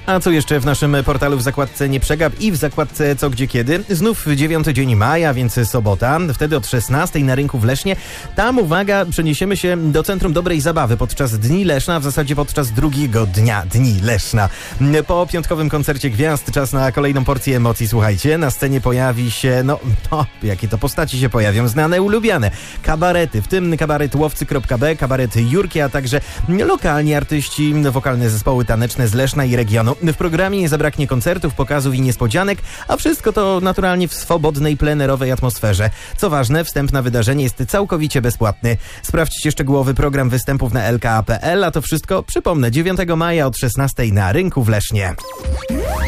A co jeszcze w naszym portalu w zakładce Nie Przegap i w zakładce Co, Gdzie, Kiedy? Znów 9 dzień maja, więc sobota. Wtedy od 16 na rynku w Lesznie. Tam, uwaga, przeniesiemy się do Centrum Dobrej Zabawy podczas Dni Leszna, w zasadzie podczas drugiego dnia Dni Leszna. Po piątkowym koncercie gwiazd czas na kolejną porcję emocji. Słuchajcie, na scenie pojawi się, jakie to postaci się pojawią, znane, ulubiane kabarety, w tym kabaret Łowcy.b, kabaret Jurki, a także lokalni artyści, wokalne zespoły taneczne z Leszna i regionu. W programie nie zabraknie koncertów, pokazów i niespodzianek, a wszystko to naturalnie w swobodnej, plenerowej atmosferze. Co ważne, wstęp na wydarzenie jest całkowicie bezpłatny. Sprawdźcie szczegółowy program występów na lka.pl, a to wszystko, przypomnę, 9 maja od 16 na rynku w Lesznie.